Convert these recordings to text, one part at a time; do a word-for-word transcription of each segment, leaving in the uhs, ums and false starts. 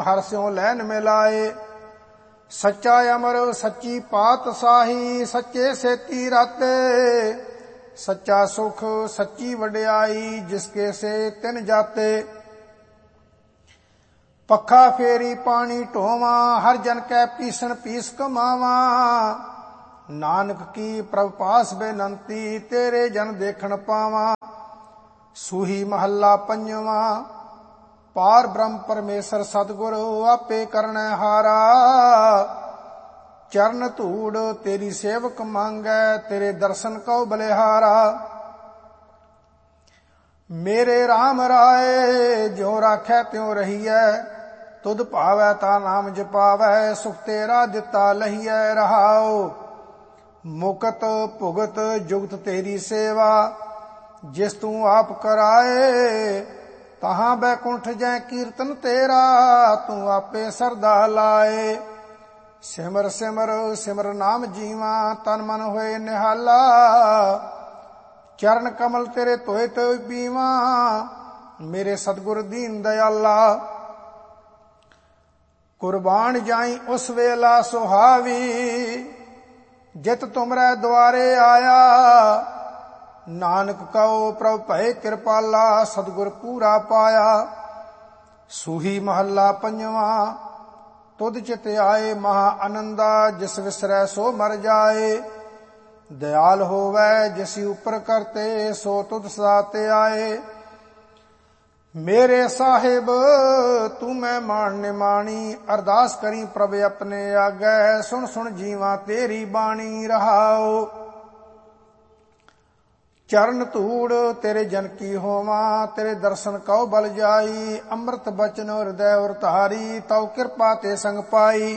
हर स्यों लैन मिलाए। सच्चा अमर सच्ची पातशाही, सच्चे सेती राते। सच्चा सुख सच्ची वड्याई, जिसके से तिन जाते। पखा फेरी पानी ढोवा, हर जन कै पीसन पीस कमावा। नानक की प्रभ पास बेनंती, तेरे जन देखण पावा। सूही महला पंजवा, पार ब्रह्म परमेश्वर सतगुरु, आपे करन हारा। चरण धूड़ तेरी सेवक मांगै, तेरे दर्शन कौ बलिहारा। मेरे राम राय ज्यों राखै त्यों रहियै, तुध भावै ता नाम जपावै। सुख तेरा दिता लहियै रहाओ, मुकत भुगत जुगत तेरी सेवा। जिस तू आप कराए, तहां बैकुंठ जै कीर्तन तेरा। तू आपे सरदा लाए। सिमर सिमर सिमर नाम जीवा, तन मन होए निहाला। चरण कमल तेरे धोए तो पीवा, मेरे सतगुर दीन दयाला। कुर्बान जाई उस वेला सुहावी, जित तुमरे द्वारे आया। नानक कहो प्रभु भय कृपाला, सतगुर पूरा पाया। सूही महला पंजवा, तुध चित आए महा आनंदा। जिस विसरै सो मर जाए, दयाल होवै जिसी उपर करते। सो तुध सदा ते आए। मेरे साहिब तू मैं मान निमाणी, अरदास करी प्रभ अपने आगे। सुन सुन जीवा तेरी बाणी रहाओ। चरण धूड़ तेरे जन की होवा, तेरे दर्शन कौ बल जाई। अमृत बचन हृदय और तारी, तौ कृपा ते संग पाई।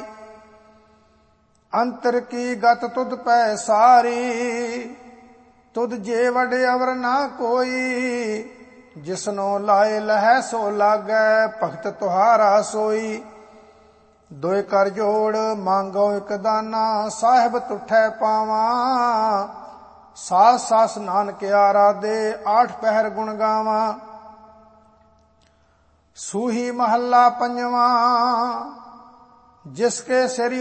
अंतर की गत तुध पै सारी, तुध जे वड अवर ना कोई। जिसनो लाए लहै सो लागै, भगत तुहारा सोई। दोए कर जोड़ मांगो एक दाना, साहिब तुठै पावा। सास सास नानक आराधे, आठ पहर गुण गावा। सूही महला पंजवा, जिसके सिर